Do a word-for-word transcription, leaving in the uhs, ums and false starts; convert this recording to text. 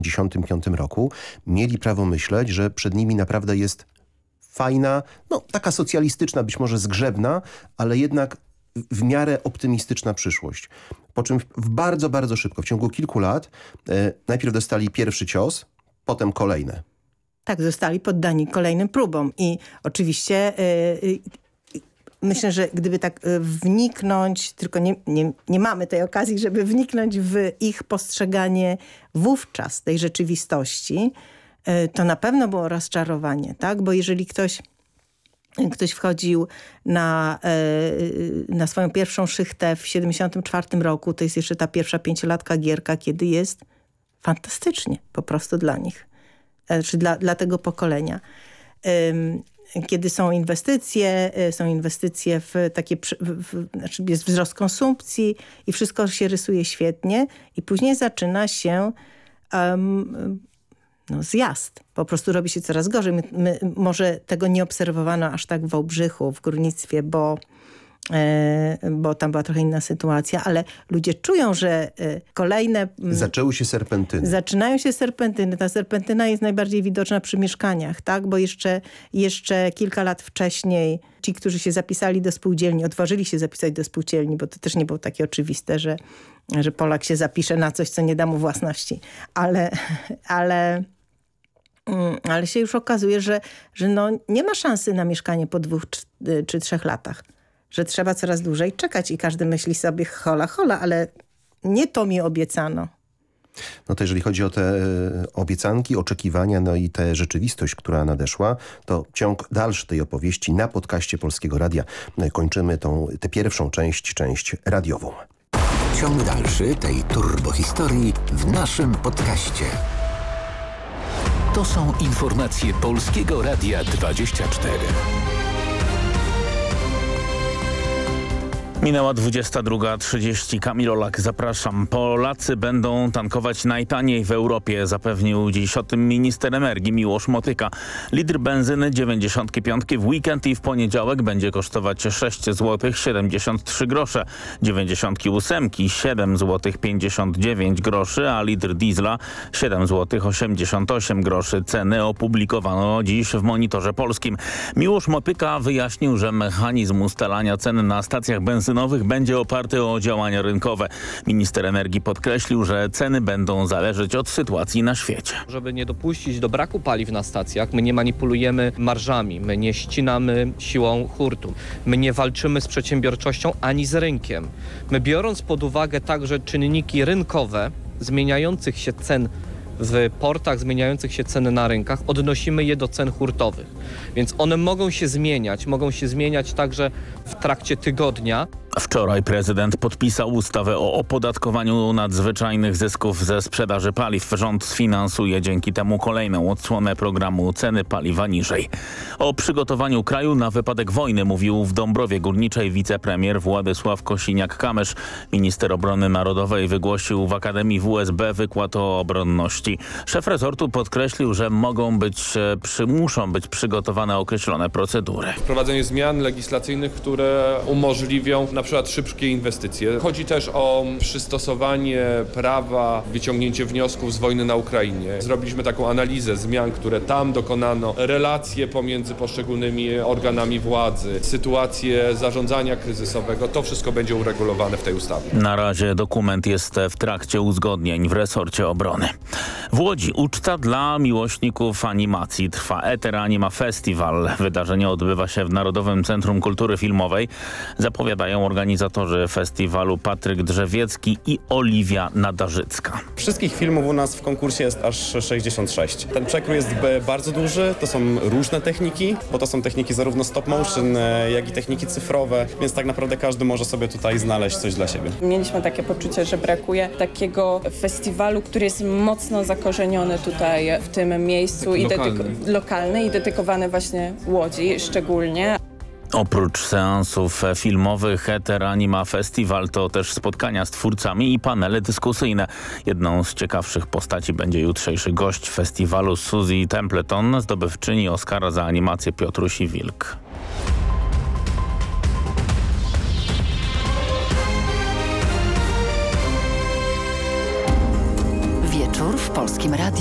dziewięćdziesiątym piątym roku mieli prawo myśleć, że przed nimi naprawdę jest fajna, no taka socjalistyczna, być może zgrzebna, ale jednak w miarę optymistyczna przyszłość. Po czym w bardzo, bardzo szybko, w ciągu kilku lat e, najpierw dostali pierwszy cios, potem kolejne. Tak, zostali poddani kolejnym próbom i oczywiście yy, yy, myślę, że gdyby tak yy, wniknąć, tylko nie, nie, nie mamy tej okazji, żeby wniknąć w ich postrzeganie wówczas tej rzeczywistości, yy, to na pewno było rozczarowanie, tak? Bo jeżeli ktoś Ktoś wchodził na, na swoją pierwszą szychtę w siedemdziesiątym czwartym roku, to jest jeszcze ta pierwsza pięciolatka Gierka, kiedy jest fantastycznie po prostu dla nich, czy dla, dla tego pokolenia. Kiedy są inwestycje, są inwestycje w takie, w, w, znaczy jest wzrost konsumpcji i wszystko się rysuje świetnie i później zaczyna się um, no, zjazd. Po prostu robi się coraz gorzej. My, my, może tego nie obserwowano aż tak w Wałbrzychu, w górnictwie, bo, e, bo tam była trochę inna sytuacja, ale ludzie czują, że e, kolejne... Zaczęły się serpentyny. Zaczynają się serpentyny. Ta serpentyna jest najbardziej widoczna przy mieszkaniach, tak? Bo jeszcze, jeszcze kilka lat wcześniej ci, którzy się zapisali do spółdzielni, odważyli się zapisać do spółdzielni, bo to też nie było takie oczywiste, że, że Polak się zapisze na coś, co nie da mu własności. Ale... ale Ale się już okazuje, że, że no nie ma szansy na mieszkanie po dwóch czy, czy trzech latach. Że trzeba coraz dłużej czekać i każdy myśli sobie hola, hola, ale nie to mi obiecano. No to jeżeli chodzi o te obiecanki, oczekiwania, no i tę rzeczywistość, która nadeszła, to ciąg dalszy tej opowieści na podcaście Polskiego Radia. No i kończymy tą, tę pierwszą część, część radiową. Ciąg dalszy tej turbohistorii w naszym podcaście. To są informacje Polskiego Radia dwadzieścia cztery. Minęła dwudziesta druga trzydzieści. Kamil Olak, zapraszam. Polacy będą tankować najtaniej w Europie, zapewnił dziś o tym minister energii Miłosz Motyka. Litr benzyny dziewięćdziesiąt pięć w weekend i w poniedziałek będzie kosztować sześć złotych siedemdziesiąt trzy grosze, dziewięćdziesiąt osiem siedem złotych pięćdziesiąt dziewięć groszy, a litr diesla siedem złotych osiemdziesiąt osiem groszy. Ceny opublikowano dziś w Monitorze Polskim. Miłosz Motyka wyjaśnił, że mechanizm ustalania cen na stacjach benzynowych będzie oparty o działania rynkowe. Minister energii podkreślił, że ceny będą zależeć od sytuacji na świecie. Żeby nie dopuścić do braku paliw na stacjach, my nie manipulujemy marżami, my nie ścinamy siłą hurtu, my nie walczymy z przedsiębiorczością ani z rynkiem. My, biorąc pod uwagę także czynniki rynkowe zmieniających się cen w portach, zmieniających się ceny na rynkach, odnosimy je do cen hurtowych. Więc one mogą się zmieniać, mogą się zmieniać także w trakcie tygodnia. Wczoraj prezydent podpisał ustawę o opodatkowaniu nadzwyczajnych zysków ze sprzedaży paliw. Rząd sfinansuje dzięki temu kolejną odsłonę programu Ceny paliwa niżej. O przygotowaniu kraju na wypadek wojny mówił w Dąbrowie Górniczej wicepremier Władysław Kosiniak-Kamysz. Minister Obrony Narodowej wygłosił w Akademii W S B wykład o obronności. Szef resortu podkreślił, że mogą być, przy, muszą być przygotowane określone procedury. Wprowadzenie zmian legislacyjnych, które umożliwią na przykład szybkie inwestycje. Chodzi też o przystosowanie prawa, wyciągnięcie wniosków z wojny na Ukrainie. Zrobiliśmy taką analizę zmian, które tam dokonano, relacje pomiędzy poszczególnymi organami władzy, sytuacje zarządzania kryzysowego. To wszystko będzie uregulowane w tej ustawie. Na razie dokument jest w trakcie uzgodnień w resorcie obrony. W Łodzi uczta dla miłośników animacji. Trwa Eter Anima Festival. Wydarzenie odbywa się w Narodowym Centrum Kultury Filmowej. Zapowiadają organizatorzy festiwalu Patryk Drzewiecki i Oliwia Nadarzycka. Wszystkich filmów u nas w konkursie jest aż sześćdziesiąt sześć. Ten przekrój jest bardzo duży, to są różne techniki, bo to są techniki zarówno stop motion, jak i techniki cyfrowe, więc tak naprawdę każdy może sobie tutaj znaleźć coś dla siebie. Mieliśmy takie poczucie, że brakuje takiego festiwalu, który jest mocno zakorzeniony tutaj w tym miejscu i lokalny. lokalny i dedykowany właśnie Łodzi szczególnie. Oprócz seansów filmowych Eter Anima Festival to też spotkania z twórcami i panele dyskusyjne. Jedną z ciekawszych postaci będzie jutrzejszy gość festiwalu Suzy Templeton, zdobywczyni Oscara za animację Piotruś i Wilk. Wieczór w Polsce. Polskim Radiu.